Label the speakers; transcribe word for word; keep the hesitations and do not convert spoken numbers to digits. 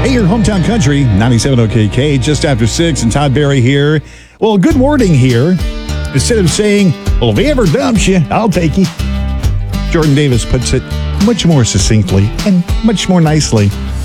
Speaker 1: Hey, your hometown country, ninety-seven O K K, just after six, and Todd Barry here. Well, good morning here. Instead of saying, well, if he ever dumps you, I'll take you, Jordan Davis puts it much more succinctly and much more nicely.